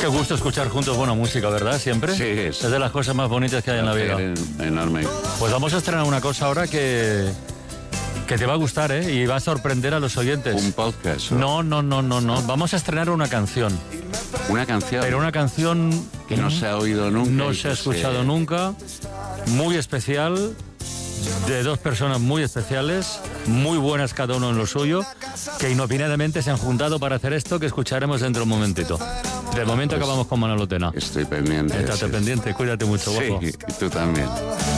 Qué gusto escuchar juntos buena música, ¿verdad? Siempre. Sí, es de las cosas más bonitas que hay en la vida. Enorme. Pues vamos a estrenar una cosa ahora que te va a gustar, ¿eh? Y va a sorprender a los oyentes. Un podcast. No. Vamos a estrenar una canción. Una canción. Pero una canción que no se ha oído nunca. No se ha escuchado nunca. Muy especial. De dos personas muy especiales, muy buenas cada uno en lo suyo, que inopinadamente se han juntado para hacer esto que escucharemos dentro de un momentito. De momento acabamos con Manolo Tena. Estoy pendiente. Estate pendiente, cuídate mucho, guapo. Sí, y tú también.